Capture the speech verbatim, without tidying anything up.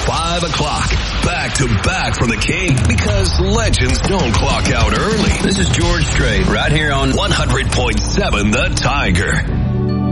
five o'clock. Back to back for the King, because legends don't clock out early. This is George Strait right here on one hundred point seven The Tiger.